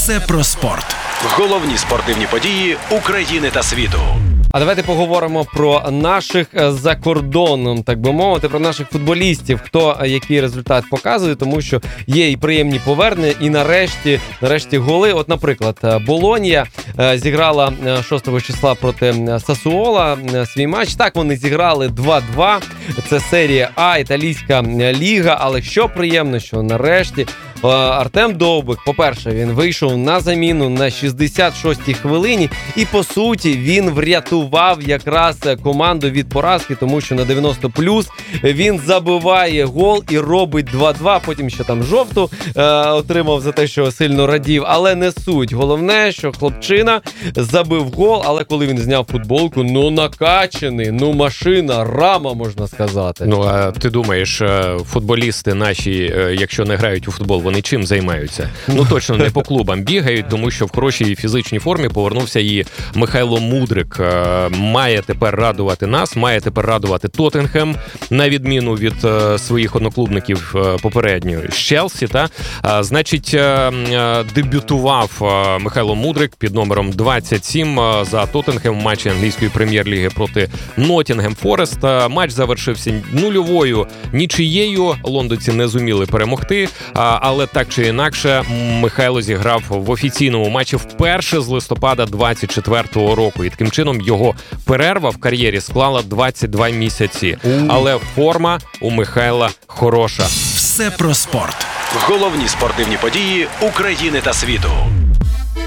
Все про спорт. Головні спортивні події України та світу. А давайте поговоримо про наших за кордоном, так би мовити, про наших футболістів, хто який результат показує, тому що є і приємні повернення, і нарешті голи. От, наприклад, Болонья зіграла 6 числа проти Сасуола свій матч. Так, вони зіграли 2-2. Це серія А, італійська ліга. Але що приємно, що нарешті Артем Довбик, по-перше, він вийшов на заміну на 66-й хвилині і, по суті, він врятував якраз команду від поразки, тому що на 90+, він забиває гол і робить 2-2, потім ще там жовту отримав за те, що сильно радів, але не суть. Головне, що хлопчина забив гол, але коли він зняв футболку, накачаний, машина, рама, можна сказати. Ну, а ти думаєш, футболісти наші, якщо не грають у футбол, вони чим займаються? Ну, точно не по клубам бігають, тому що в хорошій фізичній формі повернувся і Михайло Мудрик. Має тепер радувати нас, має тепер радувати Тоттенхем, на відміну від своїх одноклубників попередньої з Челсі. Значить, дебютував Михайло Мудрик під номером 27 за Тоттенхем в матчі англійської прем'єр-ліги проти Ноттінгем Форест. Матч завершився 0-0 нічиєю, лондонці не зуміли перемогти, але так чи інакше Михайло зіграв в офіційному матчі вперше з листопада 24-го року. І таким чином його перерва в кар'єрі склала 22 місяці. Але форма у Михайла хороша. Все про спорт. Головні спортивні події України та світу.